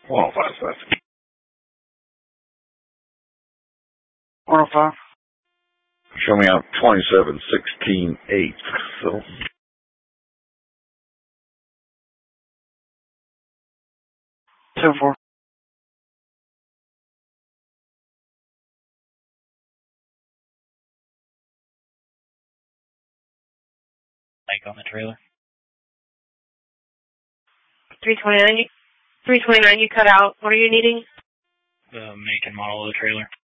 105. 105. Show me out 2716-8. So. 7-4. Mike on the trailer. 329, you cut out. What are you needing? The make and model of the trailer.